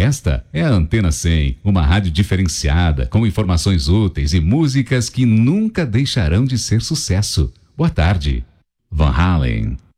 Esta é a Antena 100, uma rádio diferenciada, com informações úteis e músicas que nunca deixarão de ser sucesso. Boa tarde. Van Halen.